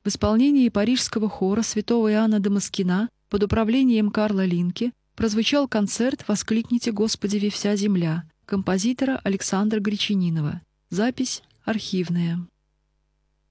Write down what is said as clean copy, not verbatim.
В исполнении парижского хора святого Иоанна Дамаскина под управлением Карла Линке прозвучал концерт «Воскликните, Господи, вся земля» композитора Александра Гречанинова. Запись архивная.